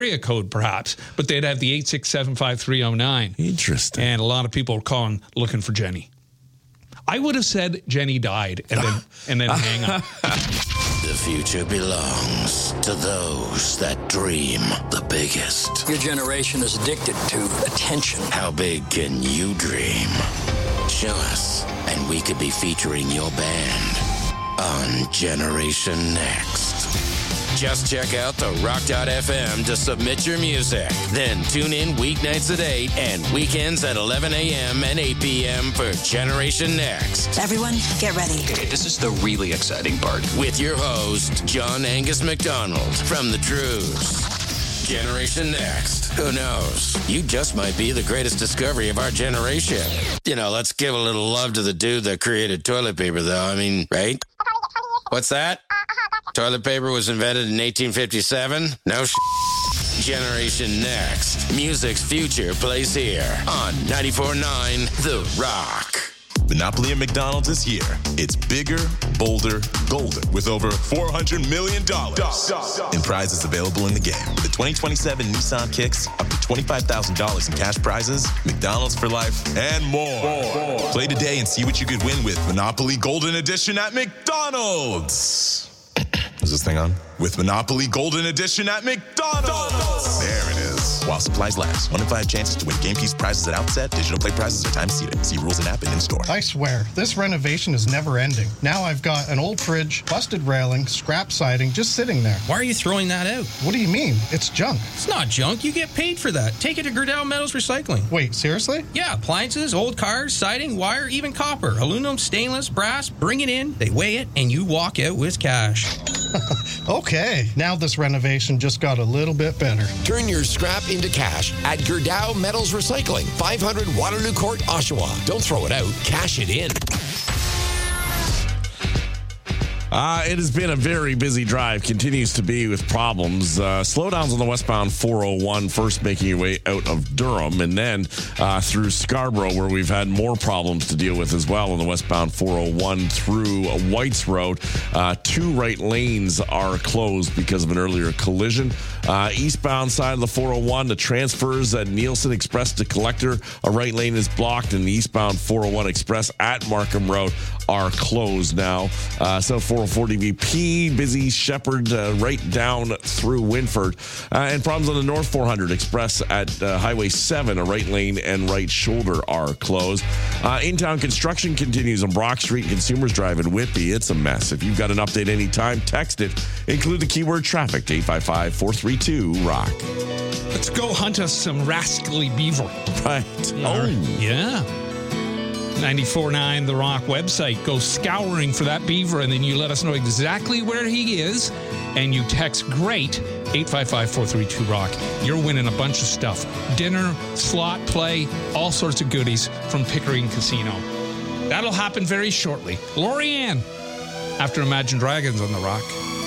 area code, perhaps, but they'd have the 8675309. Interesting. And a lot of people are calling, looking for Jenny. I would have said Jenny died and then hang up. The future belongs to those that dream the biggest. Your generation is addicted to attention. How big can you dream? Show us, and we could be featuring your band on Generation Next. Just check out the rock.fm to submit your music. Then tune in weeknights at 8 and weekends at 11 a.m. and 8 p.m. for Generation Next. Everyone, get ready. Okay, this is the really exciting part. With your host, John Angus McDonald from The Truths. Generation Next. Who knows? You just might be the greatest discovery of our generation. You know, let's give a little love to the dude that created toilet paper, though. I mean, right? What's that? Toilet paper was invented in 1857? No Generation Next. Music's future plays here on 94.9 The Rock. Monopoly at McDonald's is here. It's bigger, bolder, golden, with over $400 million in prizes available in the game. The 2027 Nissan Kicks, up to $25,000 in cash prizes, McDonald's for life, and more. Play today and see what you could win with Monopoly Golden Edition at McDonald's. Is this thing on? With Monopoly Golden Edition at McDonald's. There it is. While supplies last. 1 in 5 chances to win game piece prizes at outset. Digital play prizes are time seated. See rules in app and in store. I swear, this renovation is never ending. Now I've got an old fridge, busted railing, scrap siding just sitting there. Why are you throwing that out? What do you mean? It's junk. It's not junk. You get paid for that. Take it to Gerdau Metals Recycling. Wait, seriously? Yeah, appliances, old cars, siding, wire, even copper, aluminum, stainless, brass. Bring it in, they weigh it, and you walk out with cash. Okay, now this renovation just got a little bit better. Turn your scrap into cash at Gerdau Metals Recycling, 500 Waterloo Court, Oshawa. Don't throw it out, cash it in. It has been a very busy drive, continues to be with problems. Slowdowns on the westbound 401, first making your way out of Durham, and then through Scarborough, where we've had more problems to deal with as well on the westbound 401 through Whites Road. 2 right lanes are closed because of an earlier collision. Eastbound side of the 401, the transfers at Nielsen Express to Collector, a right lane is blocked, and the eastbound 401 Express at Markham Road are closed now. So 440 VP, busy Shepherd right down through Winford. And problems on the North 400 Express at Highway 7, a right lane and right shoulder are closed. In-town construction continues on Brock Street, Consumers Drive in Whitby. It's a mess. If you've got an update anytime, text it. Include the keyword traffic to 855-432-ROCK. Let's go hunt us some rascally beaver. Right. Oh, yeah. 94.9 The Rock website. Go scouring for that beaver, and then you let us know exactly where he is, and you text GREAT 855-432-ROCK. You're winning a bunch of stuff. Dinner, slot play, all sorts of goodies from Pickering Casino. That'll happen very shortly. Lori Ann, after Imagine Dragons on The Rock.